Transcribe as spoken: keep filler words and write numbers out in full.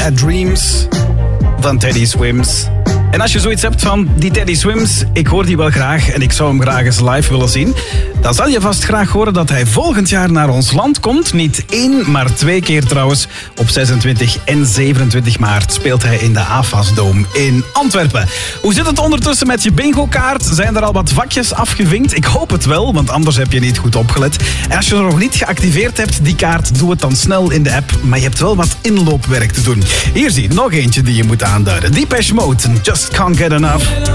Bad Dreams van Teddy Swims. En als je zoiets hebt van die Teddy Swims, ik hoor die wel graag en ik zou hem graag eens live willen zien, dan zal je vast graag horen dat hij volgend jaar naar ons land komt. Niet één, maar twee keer trouwens. Op zesentwintig en zevenentwintig maart speelt hij in de AFAS-dome in Antwerpen. Hoe zit het ondertussen met je bingo-kaart? Zijn er al wat vakjes afgevinkt? Ik hoop het wel, want anders heb je niet goed opgelet. En als je er nog niet geactiveerd hebt, die kaart, doe het dan snel in de app. Maar je hebt wel wat inloopwerk te doen. Hier zie je nog eentje die je moet aanduiden. Depeche Mode, Just Can't Get Enough.